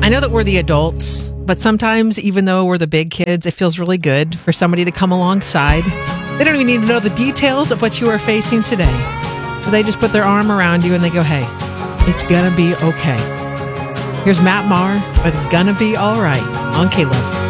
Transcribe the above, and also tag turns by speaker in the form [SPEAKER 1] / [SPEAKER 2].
[SPEAKER 1] I know that we're the adults, but sometimes, even though we're the big kids, it feels really good for somebody to come alongside. They don't even need to know the details of what you are facing today. But they just put their arm around you and they go, hey, it's gonna be okay. Here's Matt Maher with Gonna Be Alright on K-Love.